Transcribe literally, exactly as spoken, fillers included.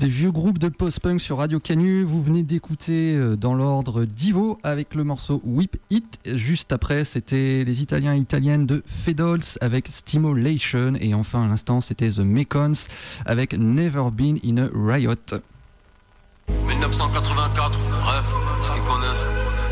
Des vieux groupes de post-punk sur Radio Canu. Vous venez d'écouter euh, dans l'ordre Divo avec le morceau Whip It. Juste après, c'était les Italiens et Italiennes de Fedols avec Stimulation. Et enfin, à l'instant, c'était The Mekons avec Never Been in a Riot. mille neuf cent quatre-vingt-quatre, bref, ce qu'ils connaissent.